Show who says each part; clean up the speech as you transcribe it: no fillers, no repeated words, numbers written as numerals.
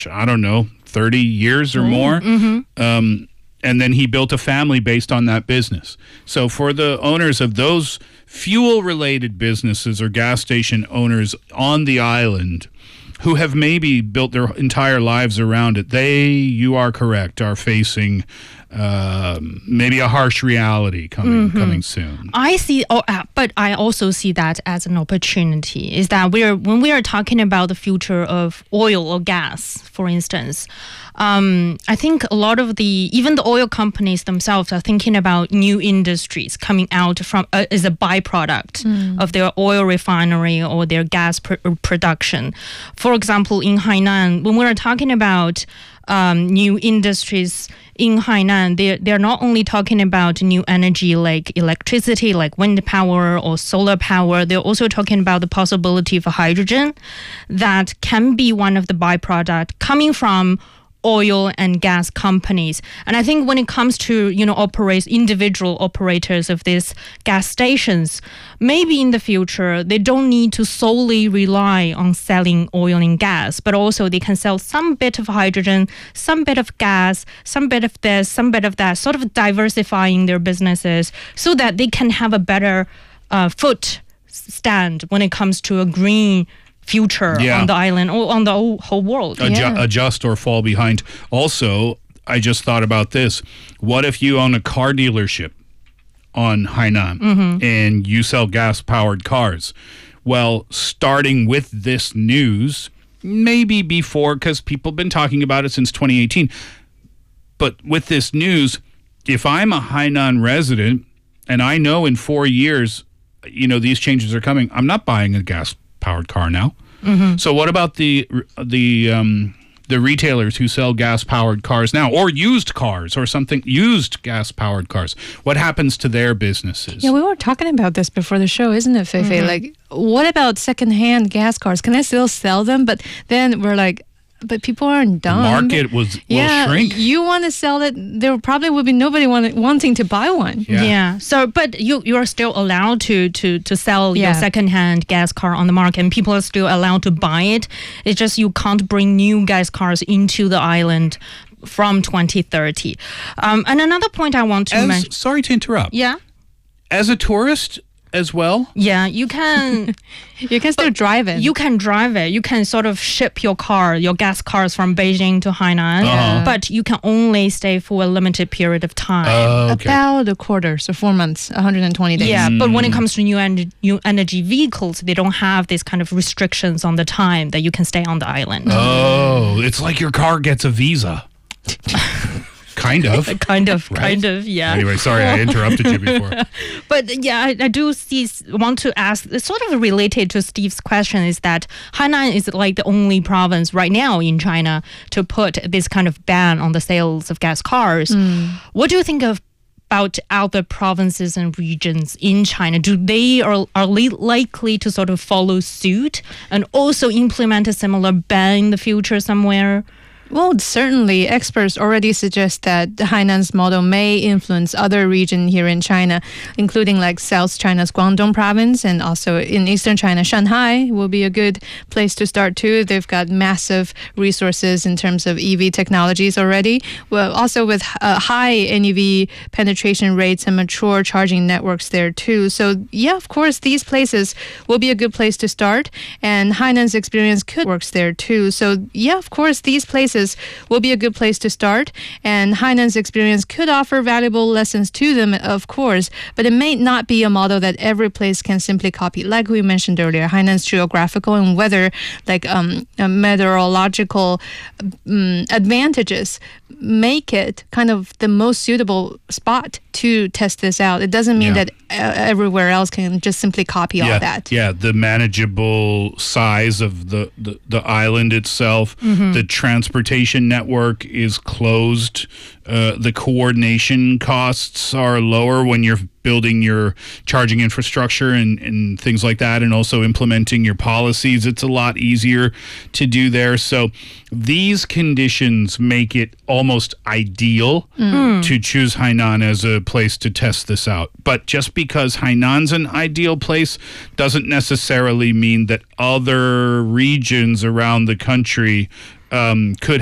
Speaker 1: I don't know, 30 years or more. And then he built a family based on that business. So for the owners of those fuel-related businesses or gas station owners on the island who have maybe built their entire lives around it, you are correct, are facing maybe a harsh reality coming soon.
Speaker 2: I see, but I also see that as an opportunity. Is that when we are talking about the future of oil or gas, for instance, I think a lot of even the oil companies themselves are thinking about new industries coming out from as a byproduct of their oil refinery or their gas production. For example, in Hainan, when we're talking about new industries in Hainan, they're not only talking about new energy like electricity, like wind power or solar power. They're also talking about the possibility of hydrogen that can be one of the byproduct coming from oil and gas companies. And I think when it comes to, individual operators of these gas stations, maybe in the future, they don't need to solely rely on selling oil and gas, but also they can sell some bit of hydrogen, some bit of gas, some bit of this, some bit of that, sort of diversifying their businesses so that they can have a better foot stand when it comes to a green future on the island or on the whole world.
Speaker 1: Adjust or fall behind. Also, I just thought about this. What if you own a car dealership on Hainan and you sell gas-powered cars? Well, starting with this news, maybe before, because people have been talking about it since 2018, but with this news, if I'm a Hainan resident and I know in 4 years, these changes are coming, I'm not buying a gas-powered car now. So what about the retailers who sell gas-powered cars now, or used cars or something, used gas-powered cars? What happens to their businesses?
Speaker 3: Yeah, we were talking about this before the show, isn't it, Feifei? Like, what about second-hand gas cars? Can I still sell them? But then we're like, but people aren't dumb.
Speaker 1: The market will shrink.
Speaker 3: You want to sell it, there probably would be nobody wanting to buy one.
Speaker 2: Yeah. So, but you are still allowed to sell your second-hand gas car on the market, and people are still allowed to buy it. It's just you can't bring new gas cars into the island from 2030. And another point I want to mention.
Speaker 1: Sorry to interrupt.
Speaker 2: Yeah.
Speaker 1: As a tourist as well?
Speaker 2: Yeah, you can.
Speaker 3: You can still drive it.
Speaker 2: You can drive it. You can sort of ship your gas cars from Beijing to Hainan, but you can only stay for a limited period of time.
Speaker 3: About a quarter, so 4 months, 120 days.
Speaker 2: Yeah, but when it comes to new energy vehicles, they don't have these kind of restrictions on the time that you can stay on the island.
Speaker 1: Oh, it's like your car gets a visa. Kind of, yeah. Anyway, sorry, I interrupted you before.
Speaker 2: But yeah, I do want to ask, sort of related to Steve's question, is that Hainan is like the only province right now in China to put this kind of ban on the sales of gas cars. What do you think about other provinces and regions in China? Do they are likely to sort of follow suit and also implement a similar ban in the future somewhere?
Speaker 3: Well, certainly, experts already suggest that Hainan's model may influence other regions here in China, including like South China's Guangdong province, and also in Eastern China, Shanghai will be a good place to start too. They've got massive resources in terms of EV technologies already. Well, also with high NEV penetration rates and mature charging networks there too. So yeah, of course, these places will be a good place to start, and Hainan's experience could work there too. So yeah, of course, these places will be a good place to start, and Hainan's experience could offer valuable lessons to them, of course, but it may not be a model that every place can simply copy. Like we mentioned earlier, Hainan's geographical and weather, like meteorological advantages make it kind of the most suitable spot to test this out. It doesn't mean that everywhere else can just simply copy all that.
Speaker 1: Yeah, the manageable size of the island itself, the transportation network is closed. The coordination costs are lower when you're building your charging infrastructure and things like that, and also implementing your policies. It's a lot easier to do there. So these conditions make it almost ideal to choose Hainan as a place to test this out. But just because Hainan's an ideal place doesn't necessarily mean that other regions around the country could